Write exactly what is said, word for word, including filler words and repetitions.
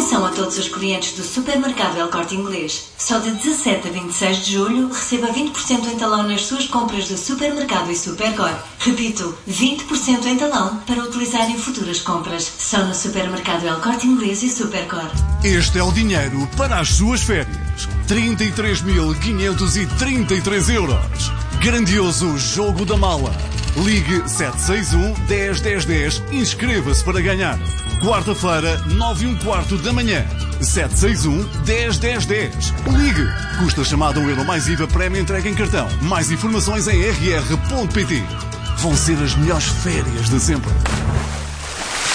Atenção a todos os clientes do Supermercado El Corte Inglês. Só de dezassete a vinte e seis de julho receba vinte por cento em talão nas suas compras do Supermercado e Supercor. Repito, vinte por cento em talão para utilizar em futuras compras. Só no Supermercado El Corte Inglês e Supercor. Este é o dinheiro para as suas férias. trinta e três mil quinhentos e trinta e três euros. Grandioso jogo da mala. Ligue sete seis um, dez, dez, dez e inscreva-se para ganhar. Quarta-feira, nove e um quarto da manhã. sete seis um, dez, dez, dez. Ligue. Custa chamada um euro mais I V A, prémio entrega em cartão. Mais informações em r r ponto p t. Vão ser as melhores férias de sempre.